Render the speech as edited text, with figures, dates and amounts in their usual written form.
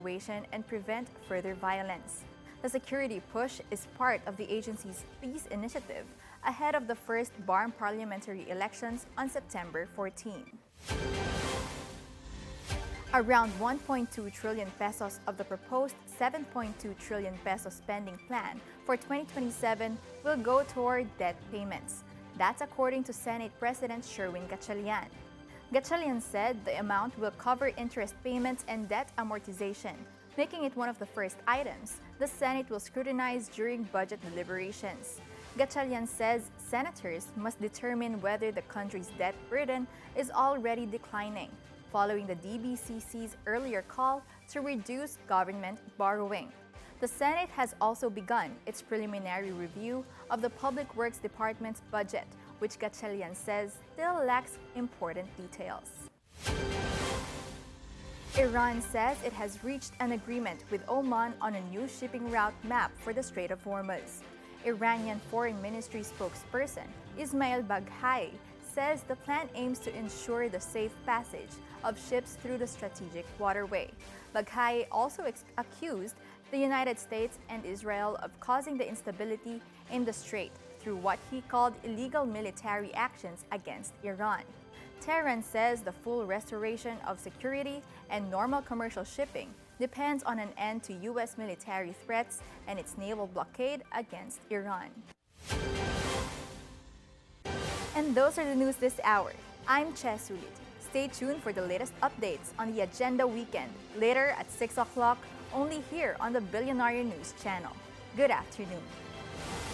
situation and prevent further violence. The security push is part of the agency's peace initiative ahead of the first BARM parliamentary elections on September 14. Around 1.2 trillion pesos of the proposed 7.2 trillion peso spending plan for 2027 will go toward debt payments. That's according to Senate President Sherwin Gatchalian. Gatchalian said the amount will cover interest payments and debt amortization, making it one of the first items the Senate will scrutinize during budget deliberations. Gatchalian says senators must determine whether the country's debt burden is already declining, following the DBCC's earlier call to reduce government borrowing. The Senate has also begun its preliminary review of the Public Works Department's budget, which Gatchalian says still lacks important details. Iran says it has reached an agreement with Oman on a new shipping route map for the Strait of Hormuz. Iranian Foreign Ministry spokesperson Ismail Baghai says the plan aims to ensure the safe passage of ships through the strategic waterway. Baghai also accused the United States and Israel of causing the instability in the strait through what he called illegal military actions against Iran. Tehran says the full restoration of security and normal commercial shipping depends on an end to U.S. military threats and its naval blockade against Iran. And those are the news this hour. I'm Che Sulit. Stay tuned for the latest updates on the Agenda Weekend later at 6 o'clock, only here on the Billionaire News channel. Good afternoon.